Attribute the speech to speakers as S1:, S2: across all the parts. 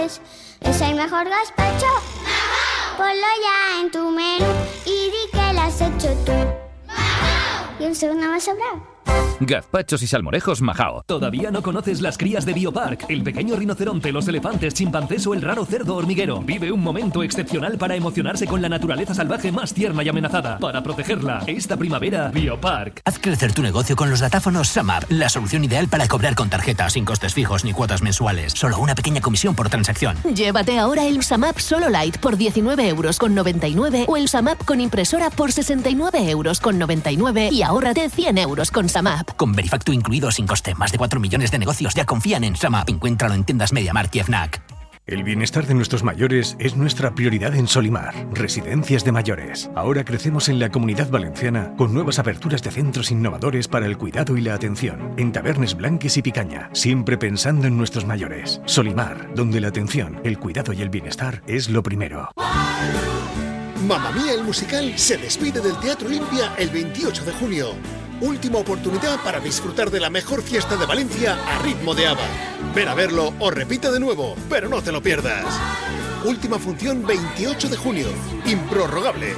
S1: Es el mejor gazpacho. Ponlo ya en tu menú y di que lo has hecho tú. Y un segundo más sobrado.
S2: Gazpachos y salmorejos Majao.
S3: ¿Todavía no conoces las crías de Biopark? El pequeño rinoceronte, los elefantes, chimpancés o el raro cerdo hormiguero. Vive un momento excepcional para emocionarse con la naturaleza salvaje más tierna y amenazada. Para protegerla, esta primavera, Biopark.
S4: Haz crecer tu negocio con los datáfonos SumUp, la solución ideal para cobrar con tarjeta, sin costes fijos ni cuotas mensuales. Solo una pequeña comisión por transacción.
S5: Llévate ahora el SumUp Solo Lite por 19,99 € o el SumUp con impresora por 69,99 € y ahórrate 100 € con SumUp.
S4: Con Verifactu incluido sin coste, más de 4 millones de negocios ya confían en SumUp. Encuéntralo en tiendas MediaMarkt y FNAC.
S6: El bienestar de nuestros mayores es nuestra prioridad en Solimar, Residencias de Mayores. Ahora crecemos en la Comunidad Valenciana con nuevas aperturas de centros innovadores para el cuidado y la atención, en Tabernes Blanques y Picaña, siempre pensando en nuestros mayores. Solimar, donde la atención, el cuidado y el bienestar es lo primero.
S7: Mamma Mía el musical se despide del Teatro Olimpia el 28 de junio. Última oportunidad para disfrutar de la mejor fiesta de Valencia a ritmo de ABBA. Ven a verlo o repite de nuevo, pero no te lo pierdas. Última función 28 de junio. Improrrogable.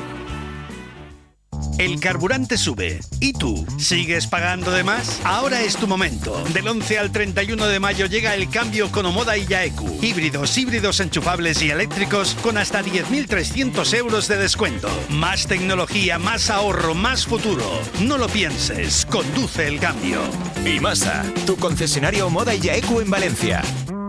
S8: El carburante sube. ¿Y tú? ¿Sigues pagando de más? Ahora es tu momento. Del 11 al 31 de mayo llega el cambio con Omoda y Yaeku. Híbridos enchufables y eléctricos con hasta 10.300 € de descuento. Más tecnología, más ahorro, más futuro. No lo pienses. Conduce el cambio.
S9: Imasa, tu concesionario Omoda y Yaeku en Valencia.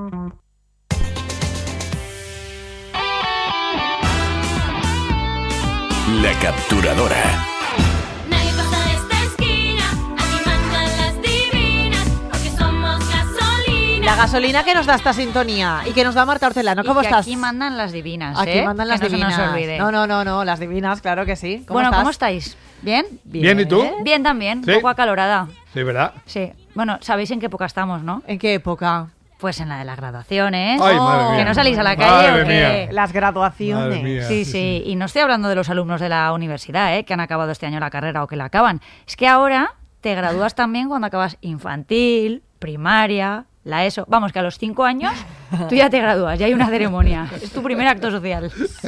S9: La Capturadora.
S10: Nadie pasa de esta esquina, aquí mandan las divinas, porque somos gasolina.
S11: La gasolina que nos da esta sintonía y que nos da Marta Hortelano. ¿Cómo estás?
S12: Aquí mandan las divinas,
S11: Aquí mandan las divinas.
S12: No se nos olvide.
S11: No, las divinas, claro que sí.
S12: ¿Cómo estáis? ¿Bien?
S13: Bien, ¿y tú?
S12: Bien también,
S13: ¿Sí?
S12: Un poco acalorada.
S13: Sí, ¿verdad?
S12: Sí. Bueno, sabéis en qué época estamos, ¿no?
S11: ¿En qué época?
S12: Pues en la de las graduaciones.
S13: Ay, madre mía.
S12: Que no salís a la calle.
S13: Madre
S12: ¿o qué?
S13: mía.
S11: Las graduaciones.
S13: Madre mía.
S12: Sí. Y no estoy hablando de los alumnos de la universidad, que han acabado este año la carrera o que la acaban. Es que ahora te gradúas también cuando acabas infantil, primaria, la ESO. Vamos, que a los 5 años tú ya te gradúas, ya hay una ceremonia. Es tu primer acto social.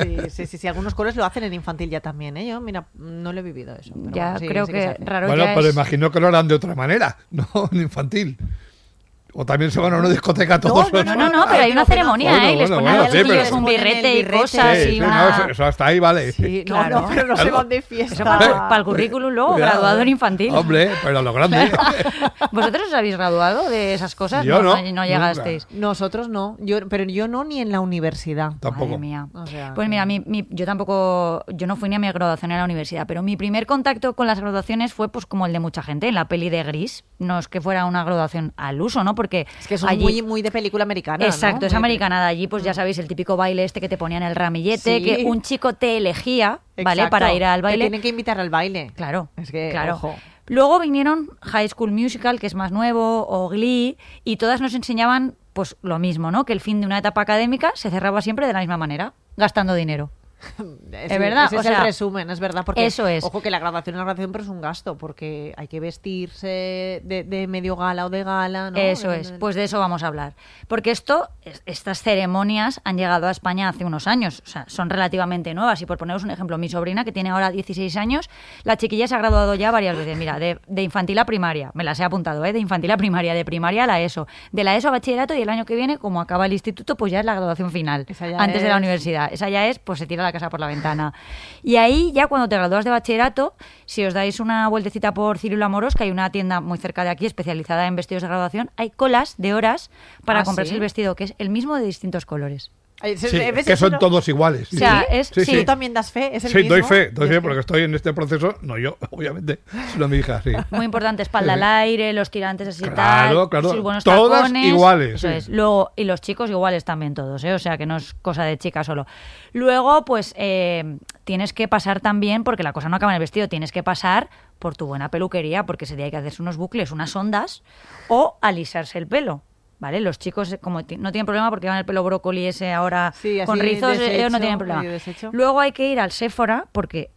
S11: Sí. Algunos coles lo hacen en infantil ya también, ¿eh? Yo, mira, no lo he vivido eso. Pero
S12: Ya
S11: bueno, sí,
S12: creo
S11: sí
S12: que
S11: se hace.
S12: raro
S13: Bueno,
S12: ya
S13: pero
S12: es...
S13: imagino que lo harán de otra manera, no en infantil. O también se van a una discoteca todos.
S12: No, pero hay una ceremonia, y les ponen a los
S13: sí,
S12: niños
S13: pero-
S12: un birrete y cosas
S13: Sí,
S12: y
S13: sí,
S12: una...
S13: no, eso hasta ahí vale.
S11: Sí,
S12: Claro.
S11: no, pero no se
S13: Claro.
S11: van de fiesta.
S12: Eso para el currículum luego,
S13: Cuidado.
S12: graduado en infantil.
S13: Hombre, pero lo grande.
S12: ¿Vosotros os habéis graduado de esas cosas?
S13: Yo no,
S12: no llegasteis.
S11: Nosotros no, pero yo no ni en la universidad.
S13: Tampoco.
S12: Madre mía.
S11: O sea,
S12: Pues mira, yo tampoco, yo no fui ni a mi graduación en la universidad, pero mi primer contacto con las graduaciones fue pues como el de mucha gente, en la peli de Gris. No es que fuera una graduación al uso, ¿no? Porque
S11: es que son
S12: allí,
S11: muy de película americana.
S12: exacto,
S11: ¿no?
S12: es americana. De allí, pues ya sabéis, el típico baile este que te ponían el ramillete,
S11: Sí.
S12: que un chico te elegía, ¿vale?
S11: Exacto.
S12: Para ir al
S11: Te
S12: baile.
S11: tienen que invitar al baile.
S12: Claro,
S11: Es que,
S12: claro.
S11: ojo.
S12: Luego vinieron High School Musical, que es más nuevo, o Glee, y todas nos enseñaban pues lo mismo, ¿no? Que el fin de una etapa académica se cerraba siempre de la misma manera, gastando dinero.
S11: Es
S12: verdad,
S11: ese
S12: o
S11: es el
S12: sea,
S11: resumen, es verdad, porque
S12: eso es.
S11: ojo que la graduación pero es un gasto, porque hay que vestirse de medio gala o de gala, ¿no?
S12: Eso es, pues de eso vamos a hablar. Porque estas ceremonias han llegado a España hace unos años, o sea, son relativamente nuevas. Y por poneros un ejemplo, mi sobrina, que tiene ahora 16 años, la chiquilla se ha graduado ya varias veces. Mira, de infantil a primaria, me las he apuntado, de infantil a primaria, de primaria a la ESO, de la ESO a bachillerato, y el año que viene, como acaba el instituto, pues ya es la graduación final,
S11: Esa ya
S12: antes de la
S11: es-
S12: universidad. Esa ya es, pues se tira la casa por la ventana. Y ahí ya cuando te gradúas de bachillerato, si os dais una vueltecita por Cirilo Amoros, que hay una tienda muy cerca de aquí especializada en vestidos de graduación, hay colas de horas para comprarse
S11: ¿sí?
S12: el vestido, que es el mismo de distintos colores.
S11: ¿Ves
S13: Sí,
S11: eso,
S13: que son
S11: no?
S13: todos iguales.
S12: O sea, es...
S13: Sí,
S12: sí.
S11: ¿Tú también das fe? ¿Es el
S13: Sí,
S11: mismo?
S13: doy fe, porque estoy en este proceso, no yo, obviamente, sino mi hija, sí.
S12: Muy importante, espalda al aire, los tirantes así
S13: Claro,
S12: tal,
S13: claro.
S12: sus buenos
S13: Todas
S12: tacones.
S13: iguales,
S12: Eso
S13: sí.
S12: es. Luego, y los chicos iguales también todos, o sea, que no es cosa de chica solo. Luego, pues, tienes que pasar también, porque la cosa no acaba en el vestido, tienes que pasar por tu buena peluquería, porque ese día hay que hacerse unos bucles, unas ondas, o alisarse el pelo. ¿Vale? Los chicos como no tienen problema porque llevan el pelo brócoli ese ahora
S11: Sí, así
S12: con rizos, ellos no
S11: deshecho,
S12: tienen problema.
S11: medio deshecho.
S12: Luego hay que ir al Sephora porque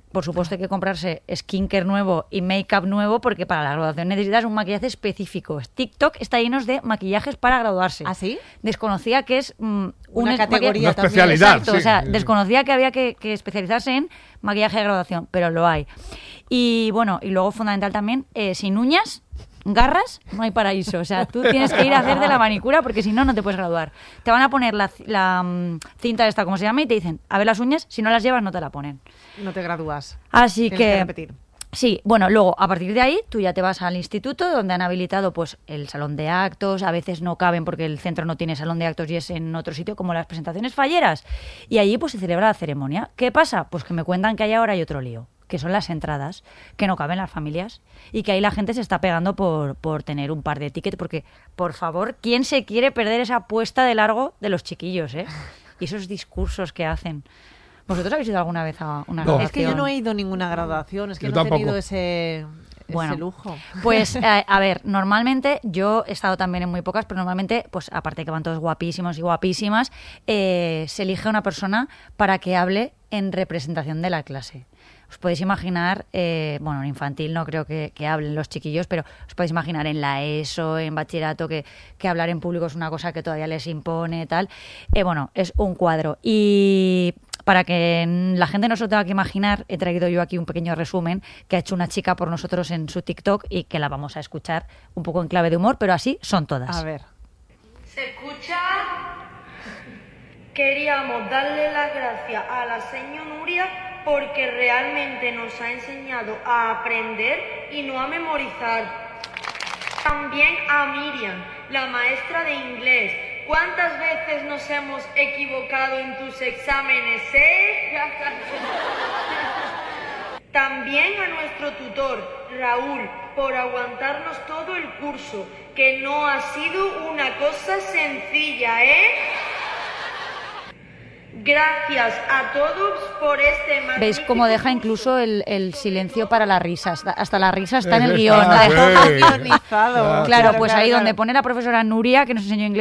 S12: por supuesto hay que comprarse skincare nuevo y make-up nuevo porque para la graduación necesitas un maquillaje específico. TikTok está lleno de maquillajes para graduarse.
S11: ¿Ah, sí?
S12: Desconocía que es
S11: una categoría
S13: una
S11: también.
S13: especialidad.
S12: Exacto,
S13: Sí,
S12: o sea,
S13: sí.
S12: desconocía que había que especializarse en maquillaje de graduación, pero lo hay. Y bueno, y luego fundamental también, sin uñas, garras, no hay paraíso. O sea, tú tienes que ir a hacer de la manicura porque si no, no te puedes graduar. Te van a poner la cinta esta, como se llama, y te dicen, a ver las uñas, si no las llevas no te la ponen.
S11: No te gradúas.
S12: Así
S11: Tienes
S12: que
S11: repetir.
S12: sí, bueno, luego a partir de ahí tú ya te vas al instituto donde han habilitado pues el salón de actos, a veces no caben porque el centro no tiene salón de actos y es en otro sitio como las presentaciones falleras y allí pues se celebra la ceremonia. ¿Qué pasa? Pues que me cuentan que ahora hay otro lío, que son las entradas, que no caben las familias y que ahí la gente se está pegando por tener un par de tickets porque, por favor, ¿quién se quiere perder esa puesta de largo de los chiquillos, y esos discursos que hacen? ¿Vosotros habéis ido alguna vez a una graduación?
S11: Es que yo no he ido a ninguna graduación, es que
S13: Yo
S11: no he
S13: tampoco.
S11: tenido ese
S12: Bueno,
S11: lujo.
S12: Pues, a ver, normalmente, yo he estado también en muy pocas, pero normalmente, pues aparte de que van todos guapísimos y guapísimas, se elige una persona para que hable en representación de la clase. Os podéis imaginar, bueno, en infantil no creo que hablen los chiquillos, pero os podéis imaginar en la ESO, en bachillerato, que hablar en público es una cosa que todavía les impone, tal. Bueno, es un cuadro. Y para que la gente no se lo tenga que imaginar, he traído yo aquí un pequeño resumen que ha hecho una chica por nosotros en su TikTok y que la vamos a escuchar un poco en clave de humor, pero así son todas.
S11: A ver.
S14: ¿Se escucha? Queríamos darle las gracias a la señora Nuria porque realmente nos ha enseñado a aprender y no a memorizar. También a Miriam, la maestra de inglés. ¿Cuántas veces nos hemos equivocado en tus exámenes, También a nuestro tutor, Raúl, por aguantarnos todo el curso, que no ha sido una cosa sencilla, Gracias a todos por este magnífico...
S12: ¿Veis cómo deja incluso el silencio para las risas? Hasta la risa está en el
S13: Eso
S12: guión.
S13: está,
S12: Está todo
S13: güey.
S12: guionizado. Claro, pues ahí donde pone la profesora Nuria, que nos enseñó inglés,